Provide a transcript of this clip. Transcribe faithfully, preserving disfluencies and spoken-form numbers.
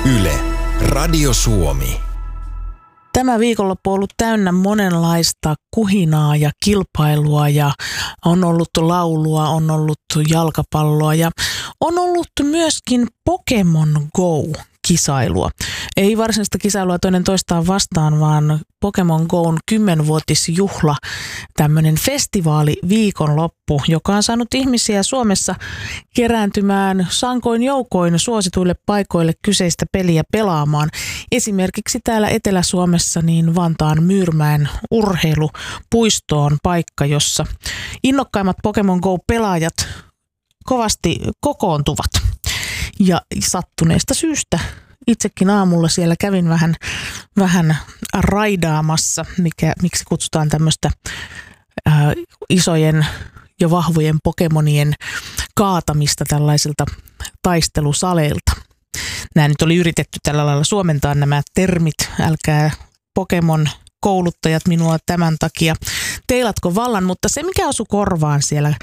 Yle, Radio Suomi. Tämä viikonloppu on ollut täynnä monenlaista kuhinaa ja kilpailua ja on ollut laulua, on ollut jalkapalloa ja on ollut myöskin Pokemon Go-kisailua. Ei varsinaista kisailua toinen toistaan vastaan, vaan Pokemon Go'n kymmenvuotisjuhla, tämmöinen festivaali viikonloppu, joka on saanut ihmisiä Suomessa kerääntymään sankoin joukoin suosituille paikoille kyseistä peliä pelaamaan. Esimerkiksi täällä Etelä-Suomessa niin Vantaan Myyrmäen urheilupuisto on paikka, jossa innokkaimmat Pokemon Go-pelaajat kovasti kokoontuvat. Ja sattuneesta syystä itsekin aamulla siellä kävin vähän, vähän raidaamassa, mikä, miksi kutsutaan tämmöistä ää, isojen ja vahvojen Pokemonien kaatamista tällaisilta taistelusaleilta. Nämä nyt oli yritetty tällä lailla suomentaa nämä termit, älkää Pokemon kouluttajat minua tämän takia teilatko vallan, mutta se mikä osui korvaan siellä